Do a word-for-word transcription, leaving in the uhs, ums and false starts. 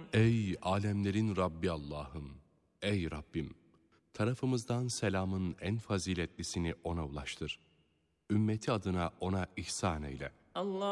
Ey alemlerin Rabbi Allah'ım! Ey Rabbim! Tarafımızdan selamın en faziletlisini ona ulaştır. Ümmeti adına ona ihsan eyle. Allah